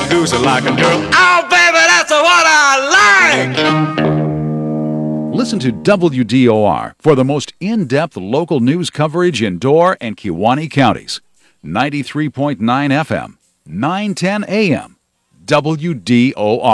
goose like a girl. Oh, baby, that's what I like. Listen to WDOR for the most in-depth local news coverage in Door and Kewaunee counties. 93.9 FM, 910 AM, WDOR.